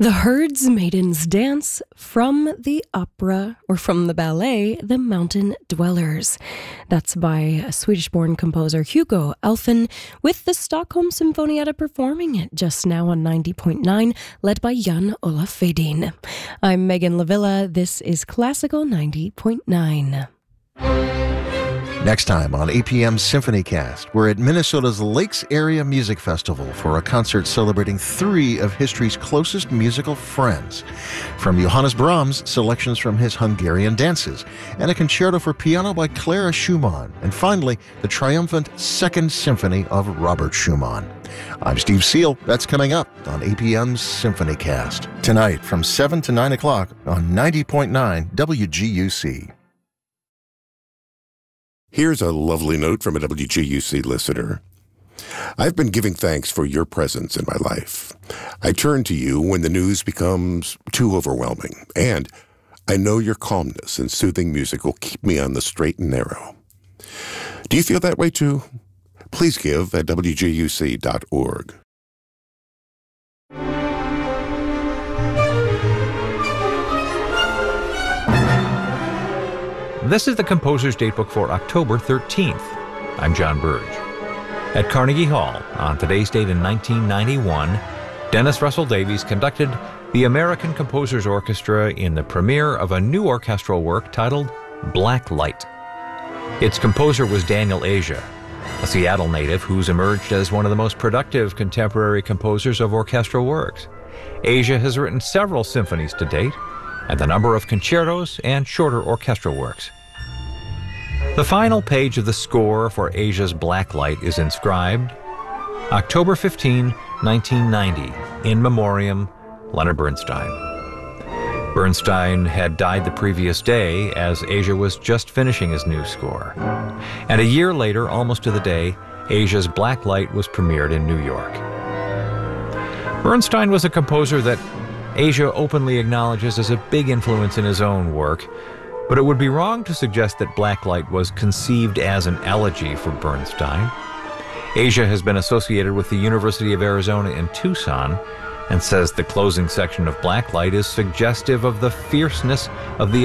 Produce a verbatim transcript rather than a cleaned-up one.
The Herdsmaidens Dance from the opera, or from the ballet, The Mountain Dwellers. That's by Swedish-born composer Hugo Alfvén, with the Stockholm Symfonietta performing it just now on ninety point nine, led by Jan-Olaf Vedin. I'm Megan Lavilla. This is Classical ninety point nine. Next time on A P M's SymphonyCast, we're at Minnesota's Lakes Area Music Festival for a concert celebrating three of history's closest musical friends. From Johannes Brahms, selections from his Hungarian dances, and a concerto for piano by Clara Schumann, and finally, the triumphant Second Symphony of Robert Schumann. I'm Steve Seal. That's coming up on A P M's SymphonyCast. Tonight from seven to nine o'clock on ninety point nine W G U C. Here's a lovely note from a W G U C listener. I've been giving thanks for your presence in my life. I turn to you when the news becomes too overwhelming, and I know your calmness and soothing music will keep me on the straight and narrow. Do you feel that way too? Please give at W G U C dot org. This is the Composer's Datebook for October thirteenth. I'm John Burge. At Carnegie Hall, on today's date in nineteen ninety-one, Dennis Russell Davies conducted the American Composers Orchestra in the premiere of a new orchestral work titled Black Light. Its composer was Daniel Asia, a Seattle native who's emerged as one of the most productive contemporary composers of orchestral works. Asia has written several symphonies to date, and a number of concertos and shorter orchestral works. The final page of the score for Asia's Black Light is inscribed, October fifteenth, nineteen ninety, in memoriam, Leonard Bernstein. Bernstein had died the previous day as Asia was just finishing his new score. And a year later, almost to the day, Asia's Black Light was premiered in New York. Bernstein was a composer that Asia openly acknowledges as a big influence in his own work, but it would be wrong to suggest that Black Light was conceived as an elegy for Bernstein. Asia has been associated with the University of Arizona in Tucson and says the closing section of Black Light is suggestive of the fierceness of the